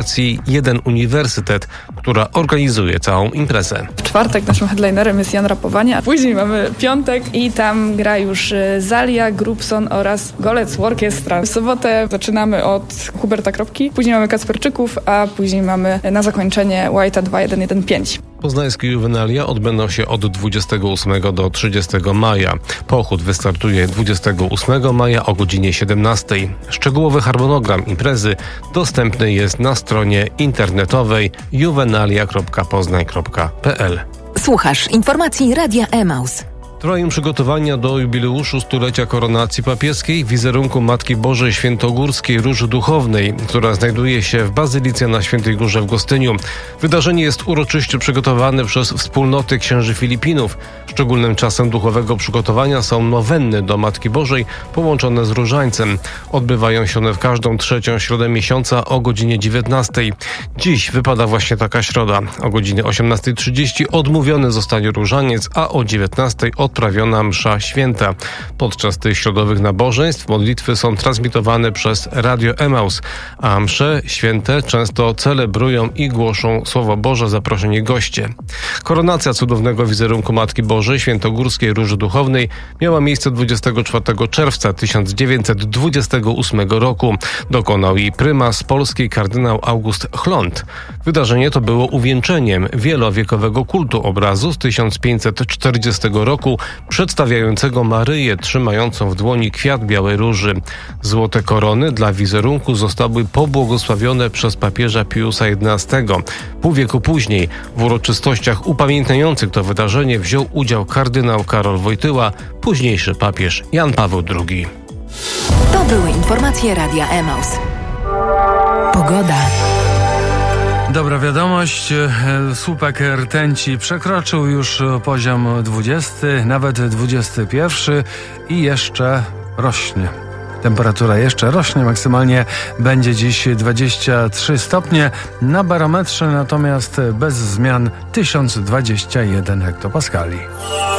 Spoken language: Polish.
Fundacji Jeden Uniwersytet, która organizuje całą imprezę. W czwartek naszym headlinerem jest Jan Rapowanie, a później mamy piątek i tam gra już Zalia, Grubson oraz Golec Orkiestra. W sobotę zaczynamy od Huberta Kropki, później mamy Kacperczyków, a później mamy na zakończenie White'a 2115. Poznańskie Juwenalia odbędą się od 28 do 30 maja. Pochód wystartuje 28 maja o godzinie 17. Szczegółowy harmonogram imprezy dostępny jest na stronie internetowej juwenalia.poznań.pl. Słuchasz informacji Radia Emaus. Trwają przygotowania do jubileuszu stulecia koronacji papieskiej wizerunku Matki Bożej Świętogórskiej Róży Duchownej, która znajduje się w Bazylice na Świętej Górze w Gostyniu. Wydarzenie jest uroczyście przygotowane przez wspólnoty księży Filipinów. Szczególnym czasem duchowego przygotowania są nowenny do Matki Bożej połączone z różańcem. Odbywają się one w każdą trzecią środę miesiąca o godzinie 19. Dziś wypada właśnie taka środa. O godzinie 18:30 odmówiony zostanie różaniec, a o 19:00 odprawiona msza święta. Podczas tych środowych nabożeństw modlitwy są transmitowane przez Radio Emaus, a msze święte często celebrują i głoszą Słowo Boże zaproszeni goście. Koronacja cudownego wizerunku Matki Bożej Świętogórskiej Róży Duchownej miała miejsce 24 czerwca 1928 roku. Dokonał jej prymas polski kardynał August Chlont. Wydarzenie to było uwieńczeniem wielowiekowego kultu obrazu z 1540 roku, przedstawiającego Maryję trzymającą w dłoni kwiat białej róży. Złote korony dla wizerunku zostały pobłogosławione przez papieża Piusa XI. Pół wieku później w uroczystościach upamiętniających to wydarzenie wziął udział kardynał Karol Wojtyła, późniejszy papież Jan Paweł II. To były informacje Radia Emaus. Pogoda. Dobra wiadomość, słupek rtęci przekroczył już poziom 20, nawet 21 i jeszcze rośnie. Temperatura jeszcze rośnie, maksymalnie będzie dziś 23 stopnie, na barometrze natomiast bez zmian 1021 hektopaskali.